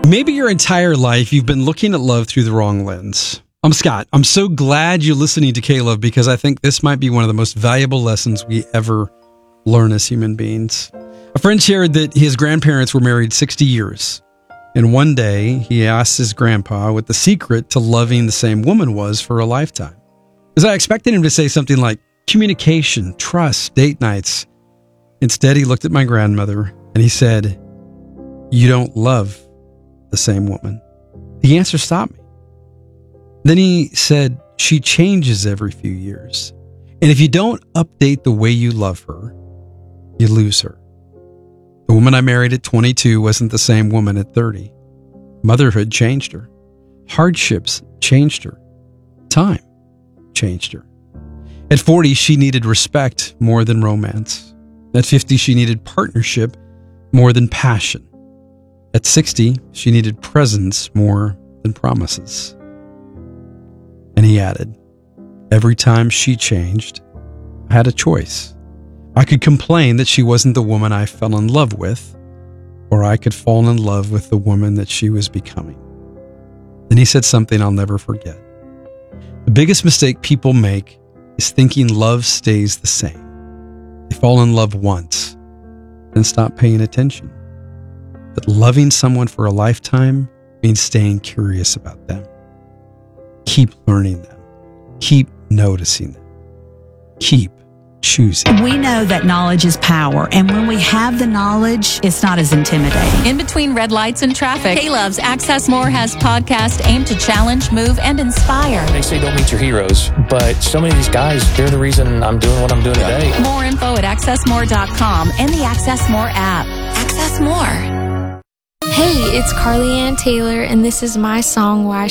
Maybe your entire life you've been looking at love through the wrong lens. I'm Scott. I'm so glad you're listening to K-Love because I think this might be one of the most valuable lessons we ever learn as human beings. A friend shared that his grandparents were married 60 years. And one day he asked his grandpa what the secret to loving the same woman was for a lifetime. Because I expected him to say something like communication, trust, date nights. Instead, he looked at my grandmother and he said, "You don't love the same woman." The answer stopped me. Then he said, "She changes every few years. And if you don't update the way you love her, you lose her." The woman I married at 22 wasn't the same woman at 30. Motherhood changed her. Hardships changed her. Time changed her. At 40, she needed respect more than romance. At 50, she needed partnership more than passion. At 60, she needed presence more than promises. And he added, every time she changed, I had a choice. I could complain that she wasn't the woman I fell in love with, or I could fall in love with the woman that she was becoming. Then he said something I'll never forget. The biggest mistake people make is thinking love stays the same. They fall in love once, then stop paying attention. But loving someone for a lifetime means staying curious about them. Keep learning them. Keep noticing them. Keep choosing. We know that knowledge is power, and when we have the knowledge, it's not as intimidating. In between red lights and traffic, K-Love's Access More has podcast aimed to challenge, move, and inspire. They say don't meet your heroes, but so many of these guys, they're the reason I'm doing what I'm doing today. More info at accessmore.com and the Access More app. Access More. Hey, it's Carly Ann Taylor, and this is my song, Why